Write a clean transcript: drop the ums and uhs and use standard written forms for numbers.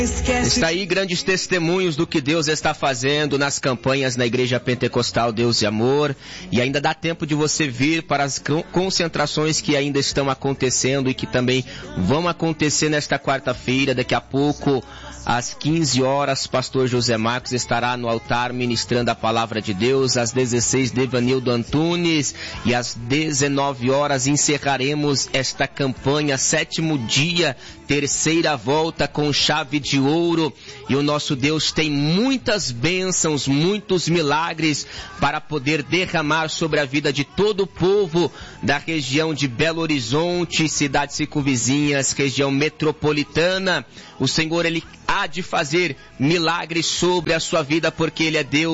Está aí grandes testemunhos do que Deus está fazendo nas campanhas na Igreja Pentecostal Deus e Amor. E ainda dá tempo de você vir para as concentrações que ainda estão acontecendo e que também vão acontecer nesta quarta-feira. Daqui a pouco, às 15 horas, pastor José Marcos estará no altar ministrando a palavra de Deus. Às 16, Devanildo Antunes. E às 19 horas encerraremos esta campanha, 7º dia, terceira volta com chave de ouro. E o nosso Deus tem muitas bênçãos, muitos milagres para poder derramar sobre a vida de todo o povo da região de Belo Horizonte, cidades circunvizinhas, região metropolitana. O Senhor, Ele há de fazer milagres sobre a sua vida, porque Ele é Deus.